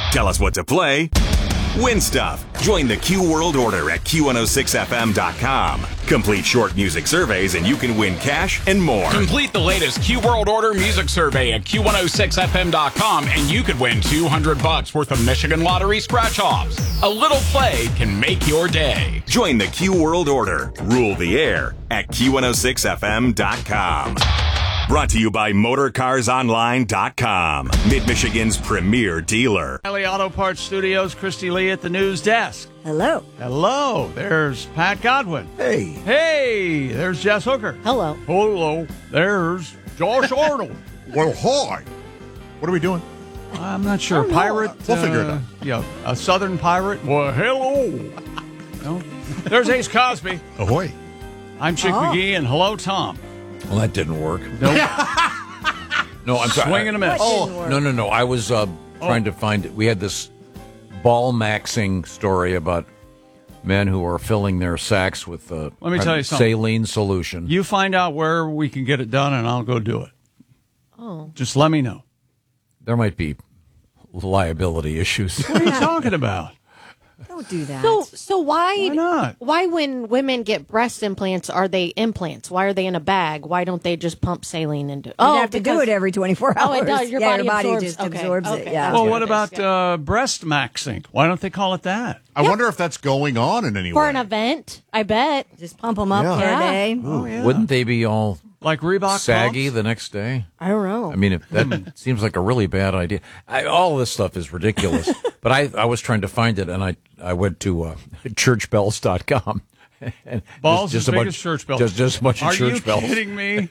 Tell us what to play. Win stuff. Join the Q World Order at Q106FM.com. Complete short music surveys and you can win cash and more. Complete the latest Q World Order music survey at Q106FM.com and you could win $200 worth of Michigan Lottery scratch-offs. A little play can make your day. Join the Q World Order. Rule the air at Q106FM.com. Brought to you by MotorCarsOnline.com, Mid-Michigan's premier dealer. O'Reilly Auto Parts Studios, Christy Lee at the news desk. Hello. Hello. There's Pat Godwin. Hey. Hey. There's Jess Hooker. Hello. Hello. There's Josh Arnold. Well, hi. What are we doing? I'm not sure. Pirate. We'll figure it out. Yeah, a southern pirate. Well, hello. No. There's Ace Cosby. Ahoy. I'm Chick McGee, and hello, Tom. Well, that didn't work. Nope. No, I'm sorry. Swing and a miss. No. I was trying to find it. We had this ball maxing story about men who are filling their sacks with Let me tell you something. saline solution. You find out where we can get it done, and I'll go do it. Oh. Just let me know. There might be liability issues. What are you talking about? Don't do that. So why not? Why when women get breast implants are they implants? Why are they in a bag? Why don't they just pump saline into? You have to do it every 24 hours. Oh, it does. Your body absorbs. just Okay. absorbs it. Okay. Yeah. Well, what about breast maxing? Why don't they call it that? I wonder if that's going on in any for way. an event. I bet. Just pump them up for a day. Oh, yeah. Wouldn't they be all Like Reebok saggy pumps? the next day? I don't know. I mean, if that seems like a really bad idea. All this stuff is ridiculous. But I was trying to find it, and I went to churchbells.com. And Balls just as a big bunch, as church bells. Just a bunch of church bells. Are you kidding me?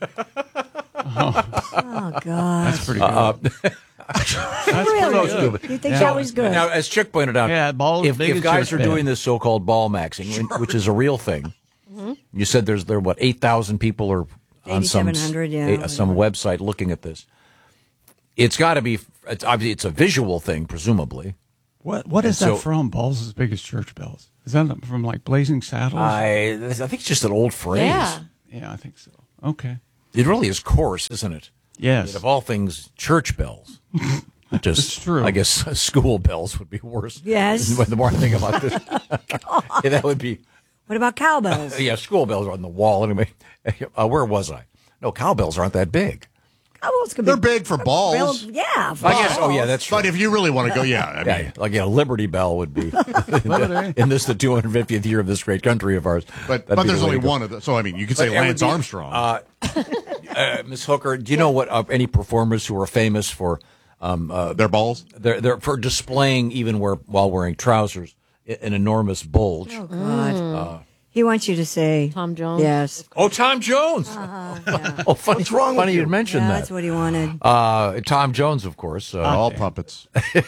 Oh, God. That's pretty good. That's Really? pretty good. You think that was good? Now, as Chick pointed out, Yeah, balls if big as guys church are bell. doing this so-called ball maxing, which is a real thing, you said there are 8,000 people are on some 8,700, yeah. some website looking at this. It's got to be. Obviously, it's a visual thing, presumably. What is So- that from? Balls as big as church bells. Is that from like Blazing Saddles? I think it's just an old phrase. Yeah. Yeah, I think so. Okay. It really is coarse, isn't it? Yes. Of all things, church bells. Just, It's true. I guess school bells would be worse. Yes. The more I think about this, yeah, that would be. What about cowbells? Yeah, school bells are on the wall anyway. Where was I? No, cowbells aren't that big. Cowbells could They're be big for balls. Yeah. I guess. Oh, yeah, that's true. But if you really want to go, I mean, Yeah, like a Liberty Bell would be Liberty. in this the 250th year of this great country of ours. but That'd be there's the way only to go. one of them. So, I mean, you could say But it would Lance be, Armstrong. Miss Hooker, do you know what any performers who are famous for Their balls? they're for displaying even while wearing trousers an enormous bulge? Oh, God. He wants you to say Tom Jones. Yes. Oh, Tom Jones. Yeah. Oh, funny. What's wrong? Funny you mentioned Yeah, that. that's what he wanted. Tom Jones, of course. All puppets.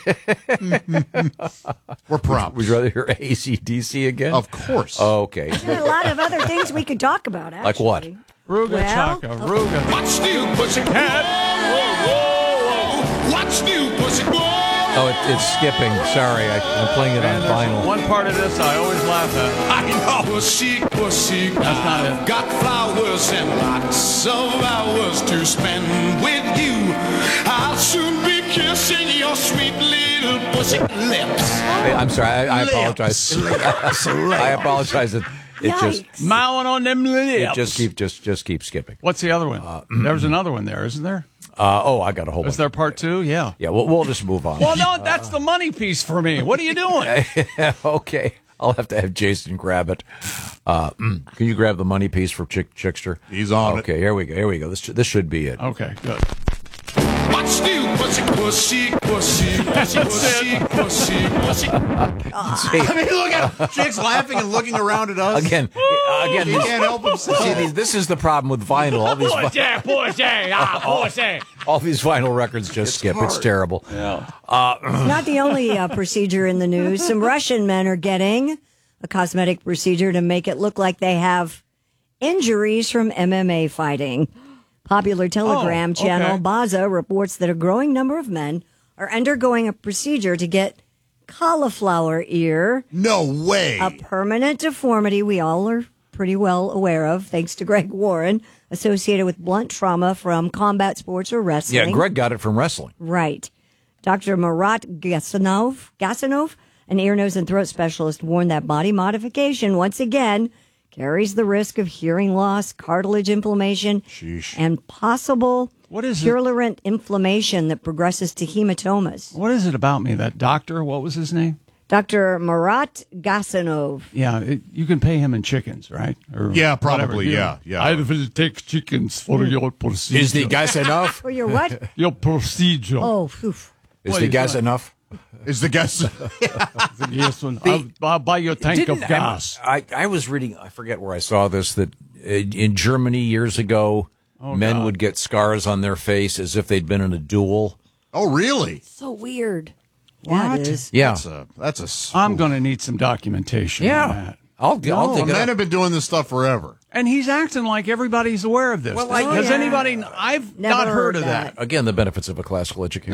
We're props. Would you rather hear AC/DC again? Of course. Oh, okay. There are a lot of other things we could talk about, actually. Like what? Ruga Well, Chaka, Ruga. What's new, pussycat? Whoa, whoa, whoa. What's new, pussycat? Oh, it's skipping. Sorry, I'm playing it on And there's vinyl. one part of this I always laugh at. I know. Pussy, pussy. That's not it. Got flowers and lots of hours to spend with you. I'll soon be kissing your sweet little pussy lips. I'm sorry. I apologize. I apologize. It just Mowing on them lips. just keep skipping. What's the other one? There's another one there, isn't there? I got a whole. Is there part two? Yeah. Yeah, we'll just move on. Well, no, that's the money piece for me. What are you doing? Okay, I'll have to have Jason grab it. Can you grab the money piece for Chickster? He's on it. Okay, here we go. This should be it. Okay, good. What's new, pussy, pussy, pussy, pussy, pussy, pussy, pussy. I mean, look at Chick's laughing and looking around at us. Again, He can't help himself. See, this is the problem with vinyl. All these vinyl records just skip. It's terrible. Yeah. It's not the only procedure in the news. Some Russian men are getting a cosmetic procedure to make it look like they have injuries from MMA fighting. Popular Telegram channel Baza reports that a growing number of men are undergoing a procedure to get cauliflower ear. No way. A permanent deformity we all are pretty well aware of, thanks to Greg Warren, associated with blunt trauma from combat sports or wrestling. Yeah, Greg got it from wrestling. Right. Dr. Marat Gasanov, an ear, nose, and throat specialist, warned that body modification, once again, carries the risk of hearing loss, cartilage inflammation, and possible purulent inflammation that progresses to hematomas. What is it about me? That doctor, what was his name? Dr. Marat Gasanov. Yeah, you can pay him in chickens, right? Or Yeah, probably, whatever. yeah. I will take chickens for your procedure. Is the gas enough? For your what? Your procedure. Oh, phew. Is the gas enough? Is the guess? Yes, I'll buy you a tank of gas. I was reading, I forget where I saw this, that in Germany years ago, men would get scars on their face as if they'd been in a duel. Oh, really? So weird. Yeah, it is. Yeah. That's a. I'm going to need some documentation on that. I'll dig it Men up. have been doing this stuff forever. And he's acting like everybody's aware of this. Has anybody? I've Never not heard of that. that. Again, the benefits of a classical education.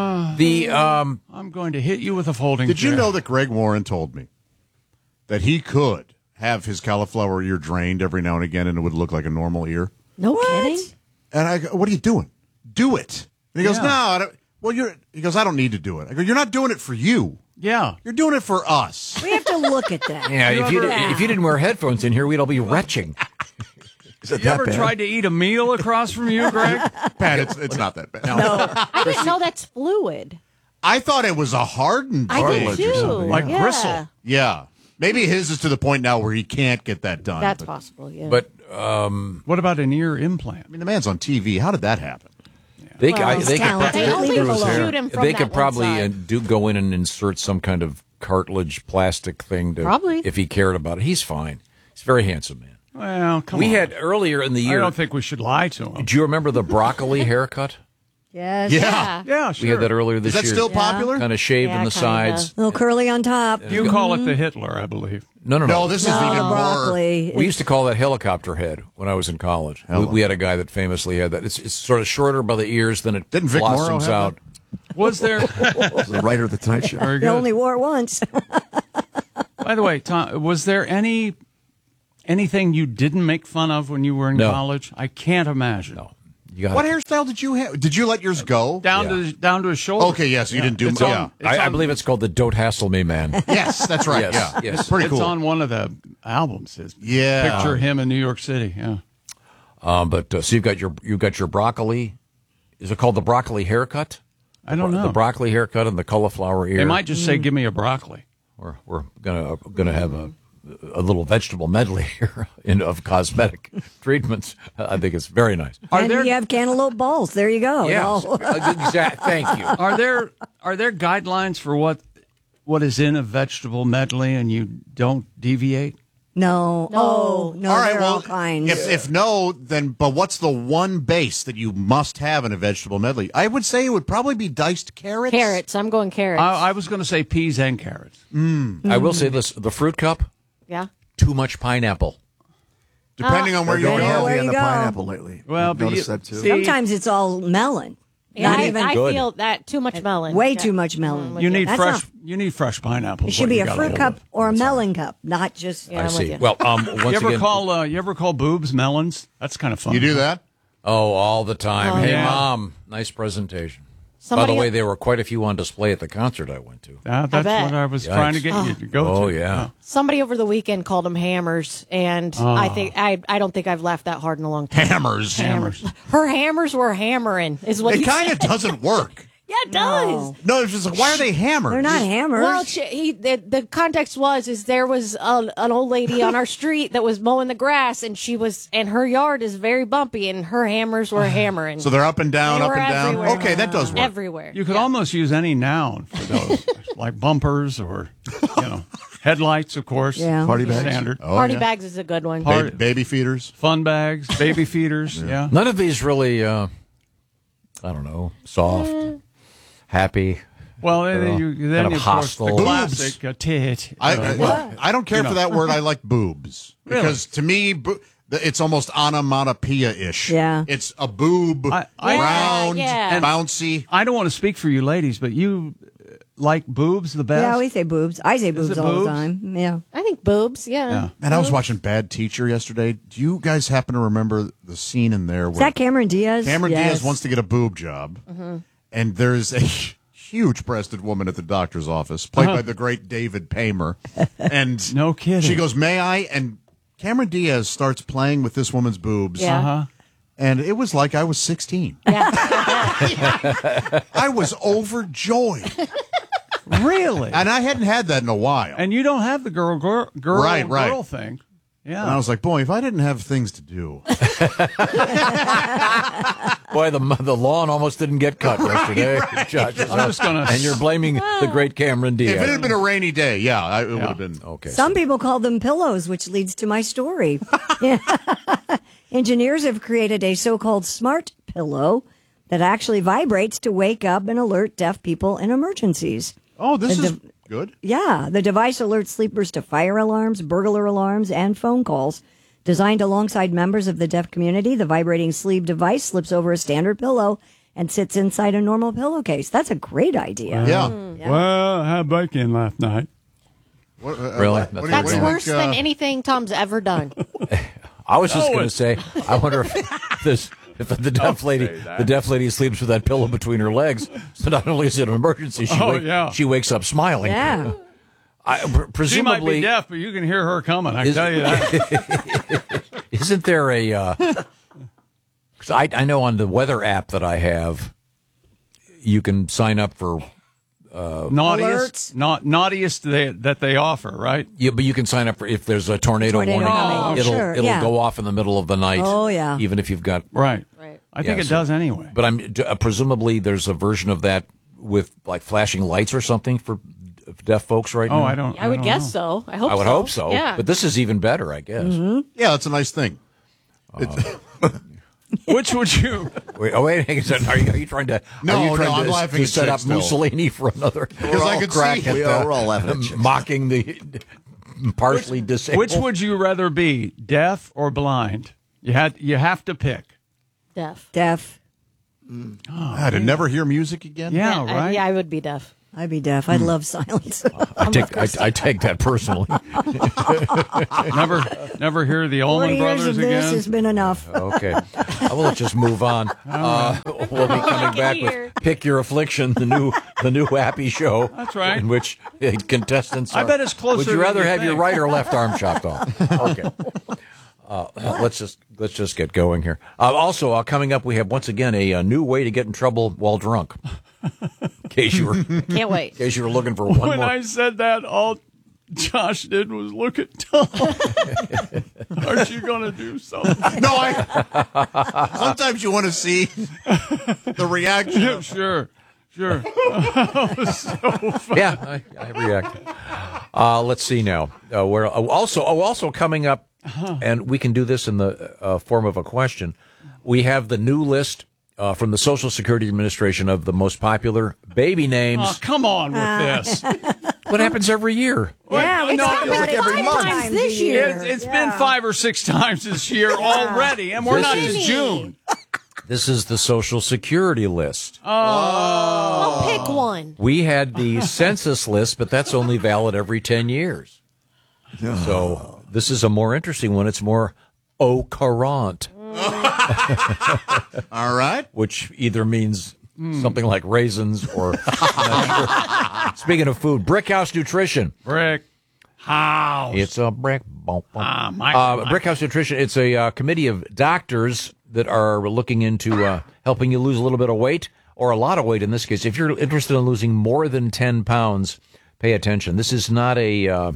I'm going to hit you with a folding Did you chair. know that Greg Warren told me that he could have his cauliflower ear drained every now and again and it would look like a normal ear? No kidding. And I go, what are you doing? Do it. And he goes, Yeah. no, I don't. Well, he goes, I don't need to do it. I go, you're not doing it for you. Yeah. You're doing it for us. We have to look at that. Yeah, if you didn't wear headphones in here, we'd all be retching. Is it You ever tried to eat a meal across from you, Greg? Pat, it's not that bad. I didn't know that's fluid. I thought it was a hardened I did cartilage too. or something. Like yeah. bristle. Yeah. Maybe his is to the point now where he can't get that done. That's but, possible. Yeah. But What about an ear implant? I mean, the man's on TV. How did that happen? they Well, could talented. they only Leave him alone. shoot him from they that could one probably side. do go in and insert some kind of cartilage plastic thing to Probably. if he cared about it. He's fine. He's a very handsome man. Well, come on. We had earlier in the I year. don't think we should lie to him. Do you remember the broccoli haircut? Yes. Yeah. Yeah, sure. We had that earlier this Is that year. still popular? Kind of shaved Yeah, on the kinda. sides. A little curly on top. You call it the Hitler, I believe. No. No, this is even more. Broccoli. We used to call that helicopter head when I was in college. We had a guy that famously had that. It's sort of shorter by the ears, then it Didn't Vic Morrow blossoms have out. Was there? The writer of the Tonight Show. Very You good. only wore it once. By the way, Tom, was there anything you didn't make fun of when you were in No. college? I can't imagine. No, you got What hairstyle did you have? Did you let yours go? Down to his shoulder. Okay, yes, you didn't do It's yeah. on- I believe it's called the "Don't Hassle Me, Man." Yes, that's right. Yes, yeah. yes. It's pretty It's cool. on one of the albums. Yeah. Picture him in New York City. Yeah. But so you've got your broccoli. Is it called the broccoli haircut? I don't know. The broccoli haircut and the cauliflower ear. They might just say, "Give me a broccoli." We're gonna have a little vegetable medley here of cosmetic treatments. I think it's very nice. And you have cantaloupe balls. There you go. Yeah, No. thank you. Are there guidelines for what is in a vegetable medley, and you don't deviate? No. Oh, no. all right, there are well, all kinds. if no, then but what's the one base that you must have in a vegetable medley? I would say it would probably be diced carrots. Carrots. I'm going carrots. I was going to say peas and carrots. I will say this: the fruit cup, yeah. too much pineapple. Depending on where you Going Yeah, go. where heavy on you the go. pineapple lately. Well, I've but noticed you- that too. see- Sometimes it's all melon. Yeah, Not I, even I good. feel that too much melon. Way Yeah. too much melon. You need That's fresh. not- You need fresh pineapple. It should be a fruit cup or a melon cup, not just. Yeah, I I'm with see. you. Well, once You ever again, you ever call boobs melons? That's kind of fun. You do that? all the time. Hey, yeah. Mom, nice presentation. Somebody- By the way, there were quite a few on display at the concert I went to. That's bet. what I was Yikes. trying to get you to go Oh to. yeah. Somebody over the weekend called them hammers, and I don't think I've laughed that hard in a long time. Hammers. Hammers. Her hammers were hammering, is what It he kind of said. doesn't work. Yeah, it does. No, it's just like, why are they hammers? They're not hammers. Well, the context was there was an old lady on our street that was mowing the grass, and her yard is very bumpy, and her hammers were hammering. So they're up and down, They up were and down. everywhere. Okay, that does work. everywhere. You could almost use any noun for those, like bumpers or headlights, of course. Yeah. Party bags. Standard. Oh, Party yeah. bags is a good one. Baby feeders. Fun bags, baby feeders. Yeah. None of these really, I don't know, soft, happy. Well, then kind of of hostile. course, the classic tit. I don't care for that word. I like boobs. Because to me, it's almost onomatopoeia-ish. Yeah. It's a boob, I- round, Yeah. bouncy. I don't want to speak for you ladies, but you like boobs the best? Yeah, we say boobs. I say boobs it all boobs? the time. Yeah. I think boobs. Yeah. Man, I was watching Bad Teacher yesterday. Do you guys happen to remember the scene in there Is where that Cameron Diaz? Cameron Yes. Diaz wants to get a boob job, and there's a huge-breasted woman at the doctor's office, played by the great David Paymer. And No kidding. She goes, "May I?" And Cameron Diaz starts playing with this woman's boobs. Yeah. Uh-huh. And it was like I was 16. I was overjoyed. Really? And I hadn't had that in a while. And you don't have the girl Right. thing. Yeah. And I was like, boy, if I didn't have things to do. Boy, the lawn almost didn't get cut yesterday. Judge. I'm just gonna- And you're blaming the great Cameron Diaz. If it had been a rainy day, it would have been. Okay. Some people call them pillows, which leads to my story. Yeah. Engineers have created a so-called smart pillow that actually vibrates to wake up and alert deaf people in emergencies. Oh, this is good. Yeah, the device alerts sleepers to fire alarms, burglar alarms, and phone calls. Designed alongside members of the deaf community, the vibrating sleep device slips over a standard pillow and sits inside a normal pillowcase. That's a great idea. Yeah. Well, I had bacon last night. What, Really? what do you That's think, worse than anything Tom's ever done. I was just going to say, I wonder if the deaf lady sleeps with that pillow between her legs. So not only is it an emergency, she wakes up smiling. Yeah. Presumably, She might be deaf, but you can hear her coming. I tell you that. Isn't there a? 'Cause I know on the weather app that I have, you can sign up for. Naughtiest that they offer, right? Yeah, but you can sign up for if there's a tornado warning. coming. It'll Yeah. go off in the middle of the night. Oh, yeah. Even if you've got Right. Right. I think Yeah, it so- does anyway. But presumably there's a version of that with like flashing lights or something for deaf folks right now. Oh, I don't. I would don't guess know. so. I hope so. I would hope so. Yeah. But this is even better, I guess. Yeah, that's a nice thing. Which would you? Wait, hang on a second. Are you trying to? No, are you trying I'm to, laughing to at set Chick up still. Mussolini for another Because I could crack see- at We're all laughing at Chick. mocking the partially disabled. Which would you rather be, deaf or blind? You have to pick. Deaf. Deaf. To never hear music again? Yeah, right. I would be deaf. I'd be deaf. I'd love silence. I take that personally. Never hear the 40 Allman years Brothers of this again. has been enough. Okay, let's just move on. We'll be coming back with "Pick Your Affliction," the new happy show. That's right. In which contestants. I bet it's closer Would you than rather you have your think. right or left arm chopped off? Okay. Let's just get going here. Also, coming up, we have once again a new way to get in trouble while drunk. In case you were Can't wait. looking for one When more. I said that, all Josh did was look at Tom. Aren't you going to do something? No, sometimes you want to see the reaction. Yeah, sure. Yeah, I react. Let's see now. We're also coming up, and we can do this in the form of a question. We have the new list from the Social Security Administration of the most popular baby names. Oh, come on with this. What happens every year? Yeah, we No, talk it's about like it every 5 month. times This a year. It's been 5 or 6 times this year already, and we're This not is- to June. This is the Social Security list. I'll pick one. We had the census list, but that's only valid every 10 years. So this is a more interesting one. It's more au courant, All right. which either means something like raisins or. I'm not sure. Speaking of food, Brickhouse Nutrition. Brick House. It's a brick. my. Brickhouse Nutrition. It's a committee of doctors that are looking into helping you lose a little bit of weight or a lot of weight in this case. If you're interested in losing more than 10 pounds, pay attention. This is not a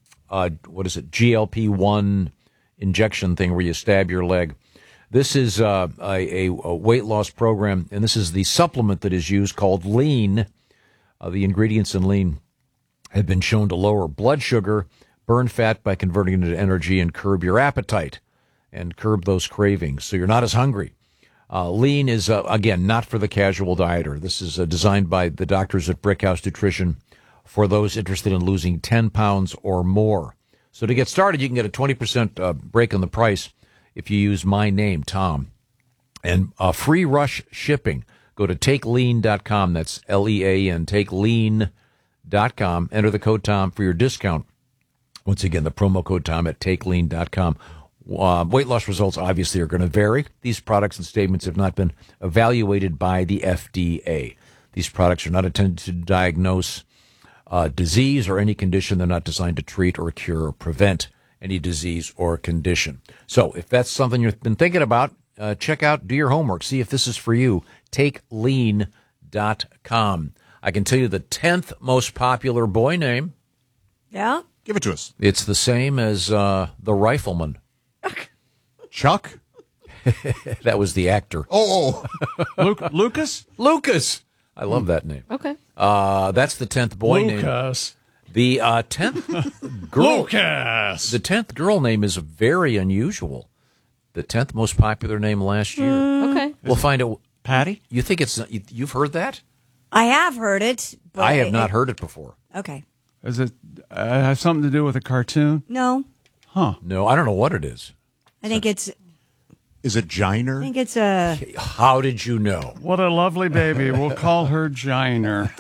GLP-1 injection thing where you stab your leg. This is a weight loss program, and this is the supplement that is used called Lean. The ingredients in Lean have been shown to lower blood sugar, burn fat by converting it into energy, and curb your appetite and curb those cravings, so you're not as hungry. Lean is, again, not for the casual dieter. This is designed by the doctors at Brickhouse Nutrition for those interested in losing 10 pounds or more. So to get started, you can get a 20% break on the price if you use my name, Tom. And free rush shipping. Go to takelean.com. That's Lean, takelean.com. Enter the code Tom for your discount. Once again, the promo code Tom at takelean.com. Weight loss results obviously are going to vary. These products and statements have not been evaluated by the FDA. These products are not intended to diagnose disease or any condition. They're not designed to treat or cure or prevent any disease or condition. So if that's something you've been thinking about, check out, do your homework, see if this is for you. TakeLean.com. I can tell you the 10th most popular boy name. Yeah? Give it to us. It's the same as the Rifleman. Chuck? That was the actor. Oh. Lucas? Lucas. I love that name. Okay. That's the 10th boy name. Lucas. The 10th girl. Lucas. The 10th girl name is very unusual. The 10th most popular name last year. Okay. We'll find out. Patty? You think you've heard that? I have heard it. But I have not heard it before. Okay. Is it have something to do with a cartoon? No. No, I don't know what it is. I think it's Is it Giner? I think it's a How did you know? What a lovely baby. We'll call her Giner.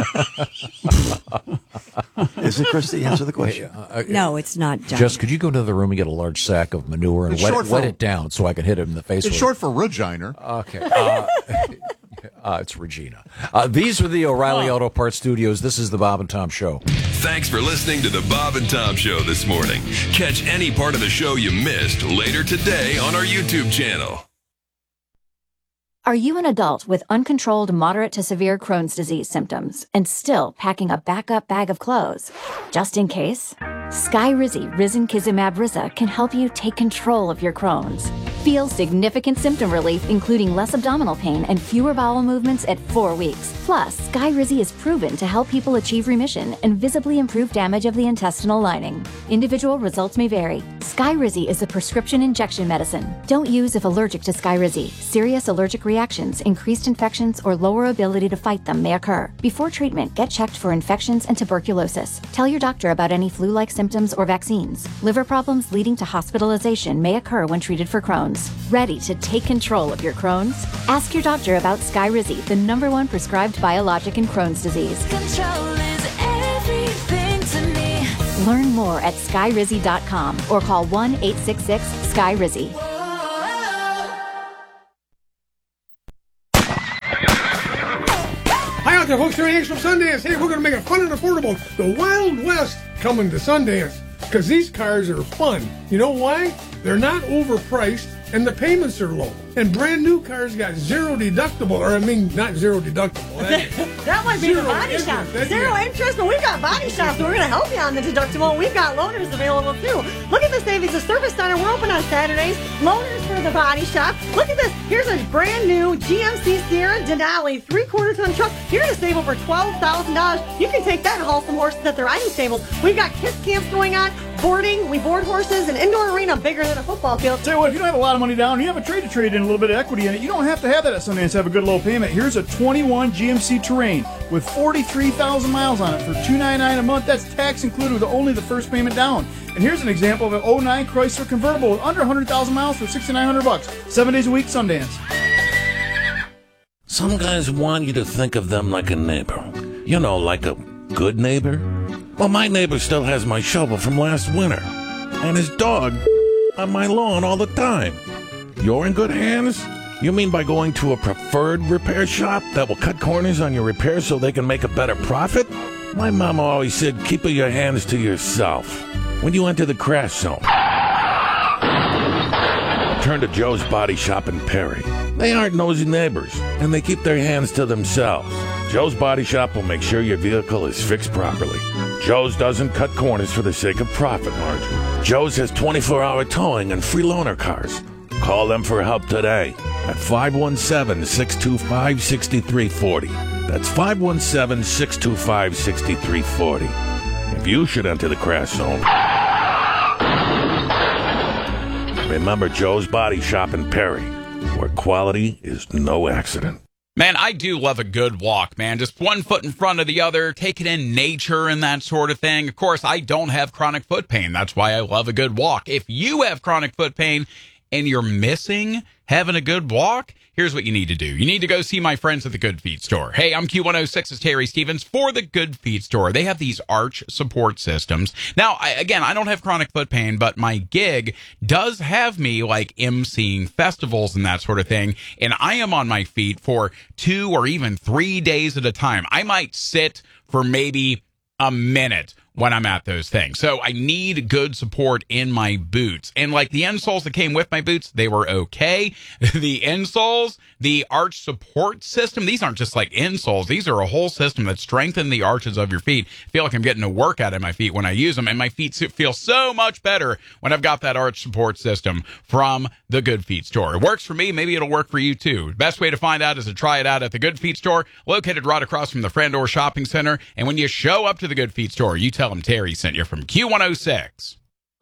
Is it, Christy? Answer the question. no, it's not John. Just could you go to the room and get a large sack of manure and It's wet short for- it down so I can hit him in the face It's with short for Reginer. it? Okay. It's Regina. These are the O'Reilly Auto Parts Studios. This is the Bob and Tom Show. Thanks for listening to the Bob and Tom Show this morning. Catch any part of the show you missed later today on our YouTube channel. Are you an adult with uncontrolled moderate to severe Crohn's disease symptoms and still packing a backup bag of clothes? Just in case? Skyrizi Risankizumab Riza can help you take control of your Crohn's. Feel significant symptom relief, including less abdominal pain and fewer bowel movements at 4 weeks. Plus, Skyrizi is proven to help people achieve remission and visibly improve damage of the intestinal lining. Individual results may vary. Skyrizi is a prescription injection medicine. Don't use if allergic to Skyrizi. Serious allergic reactions, increased infections, or lower ability to fight them may occur. Before treatment, get checked for infections and tuberculosis. Tell your doctor about any flu-like symptoms or vaccines. Liver problems leading to hospitalization may occur when treated for Crohn's. Ready to take control of your Crohn's? Ask your doctor about Skyrizi, the #1 prescribed biologic in Crohn's disease. Control is everything to me. Learn more at skyrizi.com or call 1-866-SKYRIZI. Hi out there, folks. Here in from Sundance. Hey, we're going to make it fun and affordable. The Wild West coming to Sundance because these cars are fun. You know why? They're not overpriced and the payments are low. And brand new cars got zero deductible, not zero deductible. That might be the body shop. Zero interest, but we've got body shops, so we're going to help you on the deductible. We've got loaners available too. Look at the savings. The Service Center, we're open on Saturdays. Loaners for the body shop. Look at this. Here's a brand new GMC Sierra Denali 3/4 ton truck. You're going to save over $12,000. You can take that and haul some horses at the riding stables. We've got kids camps going on, boarding. We board horses, an indoor arena bigger than a football field. Tell you what, if you don't have a lot of money down, you have a trade to trade in a little bit of equity in it. You don't have to have that at Sundance to have a good low payment. Here's a 21 GMC Terrain with 43,000 miles on it for $299 a month. That's tax included with only the first payment down. And here's an example of an 09 Chrysler convertible with under 100,000 miles for $6,900. 7 days a week, Sundance. Some guys want you to think of them like a neighbor. You know, like a good neighbor. Well, my neighbor still has my shovel from last winter. And his dog on my lawn all the time. You're in good hands? You mean by going to a preferred repair shop that will cut corners on your repairs so they can make a better profit? My mama always said, keep your hands to yourself. When you enter the crash zone, turn to Joe's Body Shop in Perry. They aren't nosy neighbors, and they keep their hands to themselves. Joe's Body Shop will make sure your vehicle is fixed properly. Joe's doesn't cut corners for the sake of profit margin. Joe's has 24-hour towing and free loaner cars. Call them for help today at 517-625-6340. That's 517-625-6340. If you should enter the crash zone, remember Joe's Body Shop in Perry, where quality is no accident. Man, I do love a good walk, man. Just one foot in front of the other, taking in nature and that sort of thing. Of course, I don't have chronic foot pain. That's why I love a good walk. If you have chronic foot pain, and you're missing having a good walk, here's what you need to do. You need to go see my friends at the Good Feet Store. Hey, I'm Q106's Terry Stevens for the Good Feet Store. They have these arch support systems. Now, I don't have chronic foot pain, but my gig does have me like emceeing festivals and that sort of thing. And I am on my feet for 2 or even 3 days at a time. I might sit for maybe a minute when I'm at those things. So I need good support in my boots. And like the insoles that came with my boots, they were okay. The insoles, the arch support system, these aren't just like insoles. These are a whole system that strengthen the arches of your feet. I feel like I'm getting a workout in my feet when I use them. And my feet feel so much better when I've got that arch support system from the Good Feet Store. It works for me. Maybe it'll work for you too. Best way to find out is to try it out at the Good Feet Store, located right across from the Frandor Shopping Center. And when you show up to the Good Feet Store, you tell them Terry sent you from Q106.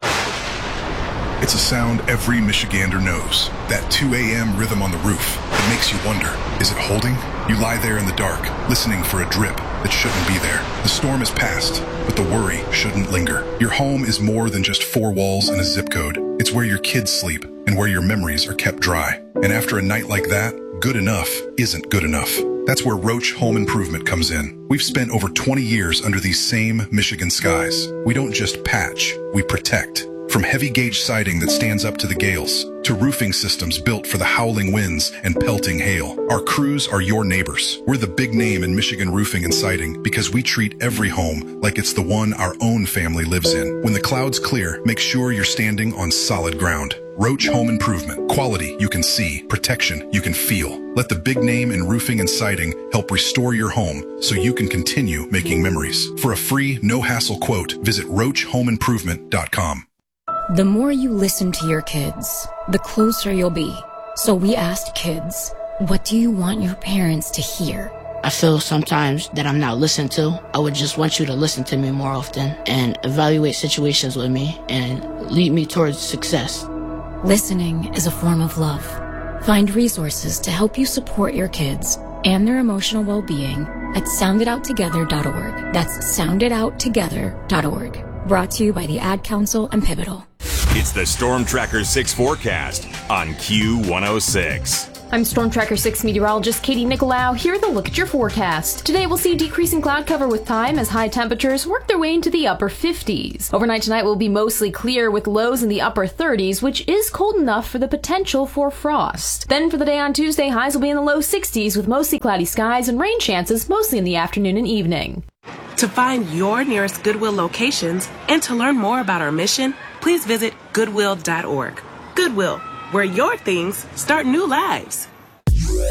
It's a sound every Michigander knows. That 2 a.m. rhythm on the roof. It makes you wonder, is it holding? You lie there in the dark, listening for a drip that shouldn't be there. The storm is past, but the worry shouldn't linger. Your home is more than just 4 walls and a zip code. It's where your kids sleep and where your memories are kept dry. And after a night like that, good enough isn't good enough. That's where Roach Home Improvement comes in. We've spent over 20 years under these same Michigan skies. We don't just patch, we protect. From heavy gauge siding that stands up to the gales, to roofing systems built for the howling winds and pelting hail. Our crews are your neighbors. We're the big name in Michigan roofing and siding because we treat every home like it's the one our own family lives in. When the clouds clear, make sure you're standing on solid ground. Roach Home Improvement. Quality you can see, protection you can feel. Let the big name in roofing and siding help restore your home so you can continue making memories. For a free, no-hassle quote, visit roachhomeimprovement.com. The more you listen to your kids, the closer you'll be. So we asked kids, what do you want your parents to hear? I feel sometimes that I'm not listened to. I would just want you to listen to me more often and evaluate situations with me and lead me towards success. Listening is a form of love. Find resources to help you support your kids and their emotional well-being at sounditouttogether.org. That's sounditouttogether.org. Brought to you by the Ad Council and Pivotal. It's the Storm Tracker 6 forecast on Q106. I'm Storm Tracker 6 meteorologist Katie Nicolau. Here with a look at your forecast. Today we'll see decreasing cloud cover with time as high temperatures work their way into the upper 50s. Overnight tonight will be mostly clear with lows in the upper 30s, which is cold enough for the potential for frost. Then for the day on Tuesday, highs will be in the low 60s with mostly cloudy skies and rain chances mostly in the afternoon and evening. To find your nearest Goodwill locations and to learn more about our mission, please visit Goodwill.org. Goodwill, where your things start new lives.